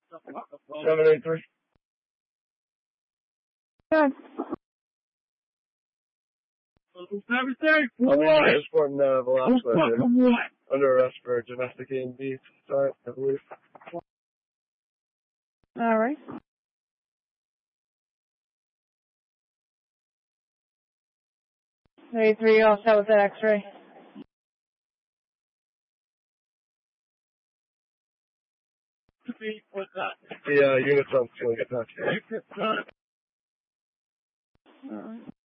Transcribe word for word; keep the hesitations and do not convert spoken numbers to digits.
seven eight three. Good. Escorting uh, Velasquez under arrest for domesticating beef. Sorry, I believe. All right. thirty-three, all set with that x-ray. What's that? The uh, unit's on still get touched. All right.